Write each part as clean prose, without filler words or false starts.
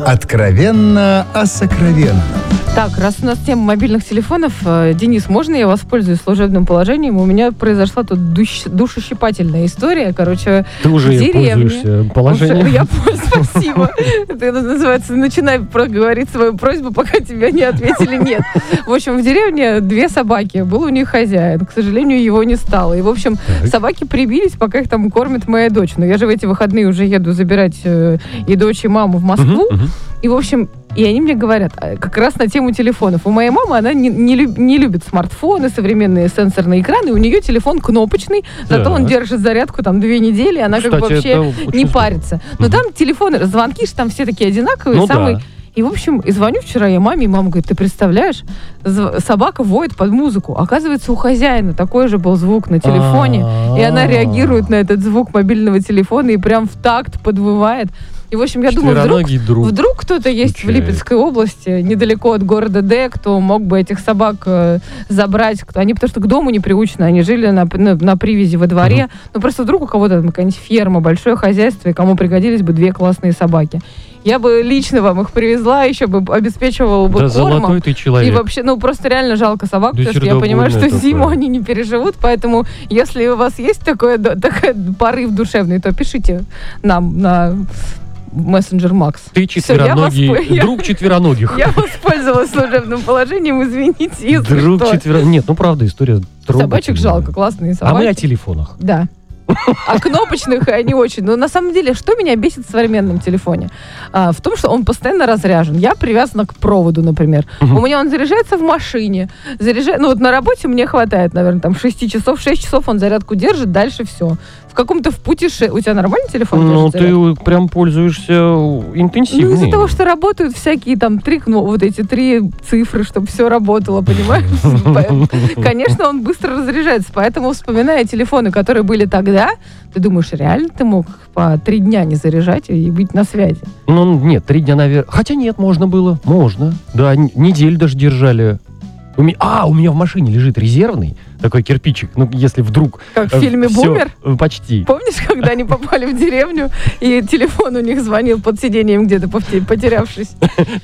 Откровенно о сокровенном. Так, раз у нас тема мобильных телефонов, Денис, можно я воспользуюсь служебным положением? У меня произошла тут душещипательная история. Короче, ты уже пользуешься положением? Спасибо. Это называется, начинай говорить свою просьбу, пока тебе не ответили нет. В общем, в деревне 2 собаки. Был у них хозяин. К сожалению, его не стало. И, в общем, собаки прибились, пока их там кормит моя дочь. Но я же в эти выходные уже еду забирать и дочь, и маму в Москву. И, в общем, и они мне говорят, как раз на тему телефонов. У моей мамы, она не любит смартфоны, современные сенсорные экраны. У нее телефон кнопочный, зато он держит зарядку там 2 недели, она, кстати, как бы вообще не парится. Но там телефоны, звонки же там все такие одинаковые. Да. И, в общем, и звоню вчера я маме, и мама говорит, ты представляешь, собака воет под музыку. Оказывается, у хозяина такой же был звук на телефоне, и она реагирует на этот звук мобильного телефона и прям в такт подвывает. И, в общем, я думаю, вдруг кто-то есть в Липецкой области, недалеко от города Д, кто мог бы этих собак забрать. Они потому что к дому не приучены, они жили на привязи во дворе. Но просто вдруг у кого-то там какая-нибудь ферма, большое хозяйство, и кому пригодились бы 2 классные собаки. Я бы лично вам их привезла, еще бы обеспечивала бы кормом. Золотой ты человек. И вообще, просто реально жалко собак, потому что я понимаю, что зиму они не переживут. Поэтому, если у вас есть такой порыв душевный, то пишите нам на мессенджер Макс. Ты четвероногий, друг четвероногих. Я воспользовалась служебным положением, извините, если друг четвероногий. Нет, правда, история трогательная. Собачек жалко, классные собаки. А мы о телефонах. Да. А кнопочных они очень. Но на самом деле, что меня бесит в современном телефоне? В том, что он постоянно разряжен. Я привязана к проводу, например. У меня он заряжается в машине. На работе мне хватает, наверное, там 6 часов. 6 часов он зарядку держит, дальше все. В каком-то путешествии. У тебя нормальный телефон держит зарядку? Ты прям пользуешься интенсивно. Из-за того, что работают всякие там 3 цифры, чтобы все работало, понимаешь? Конечно, он быстро разряжается. Поэтому, вспоминая телефоны, которые были тогда, ты думаешь, реально ты мог по 3 дня не заряжать и быть на связи? Нет, 3 дня, наверное. Хотя нет, можно было. Можно. Да, неделю даже держали. У меня в машине лежит резервный такой кирпичик, если вдруг... Как в фильме «Бумер»? Почти. Помнишь, когда они попали в деревню, и телефон у них звонил под сиденьем где-то, потерявшись?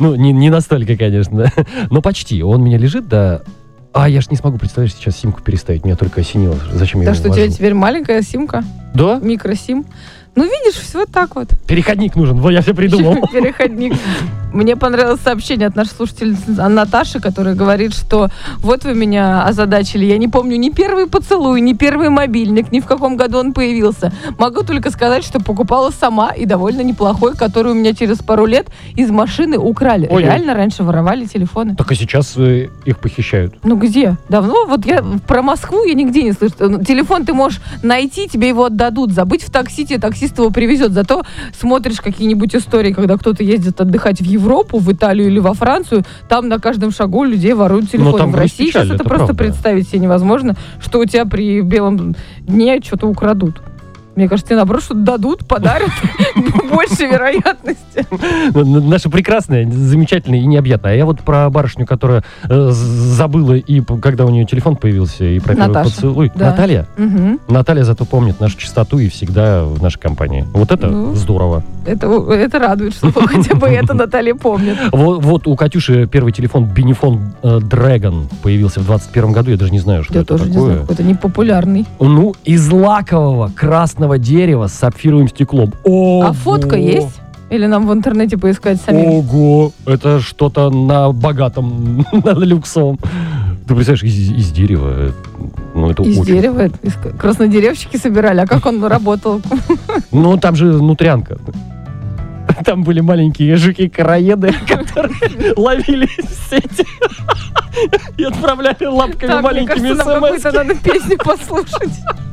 Не настолько, конечно, но почти. Он у меня лежит, да. Я ж не смогу, представляешь, сейчас симку переставить. Меня только осенило. Зачем я его что, у тебя теперь маленькая симка? Да. Микросим. Видишь, все вот так вот. Переходник нужен, я все придумал. Переходник. Мне понравилось сообщение от нашей слушательницы Наташи, которая говорит, что вот вы меня озадачили. Я не помню ни первый поцелуй, ни первый мобильник, ни в каком году он появился. Могу только сказать, что покупала сама и довольно неплохой, который у меня через пару лет из машины украли. Ой. Реально раньше воровали телефоны. Так и сейчас их похищают. Где? Давно? Я про Москву я нигде не слышу. Телефон ты можешь найти, тебе его отдадут. Забыть в такси, тебе таксист его привезет. Зато смотришь какие-нибудь истории, когда кто-то ездит отдыхать в Европу, в Италию или во Францию, там на каждом шагу людей воруют телефоны. В России сейчас это просто представить себе невозможно, что у тебя при белом дне что-то украдут. Мне кажется, тебе, наоборот, что-то дадут, подарят. Больше вероятности. Наша прекрасная, замечательная и необъятная. А я вот про барышню, которая забыла, и когда у нее телефон появился, и про первый поцелуй. Наталья? Наталья зато помнит нашу чистоту и всегда в нашей компании. Вот это здорово. Это радует, что хотя бы это Наталья помнит. Вот у Катюши первый телефон Бенефон Dragon появился в 21 году. Я даже не знаю, что это такое. Я тоже не знаю. Это непопулярный. Из лакового красного дерева с сапфировым стеклом. А фотка есть? Или нам в интернете поискать самим? Ого! Это что-то на богатом, на люксовом. Ты представляешь, из дерева. Это из дерева? Краснодеревщики собирали. А как он работал? Там же внутрянка. Там были маленькие жуки-караеды, которые ловили сети и отправляли лапками маленькими смс-ки. Мне кажется, нам какую-то надо песню послушать.